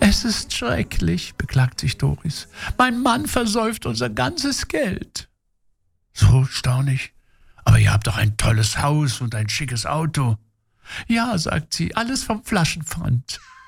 Es ist schrecklich, beklagt sich Doris. Mein Mann versäuft unser ganzes Geld. So, staun ich. Aber ihr habt doch ein tolles Haus und ein schickes Auto. Ja, sagt sie, alles vom Flaschenpfand.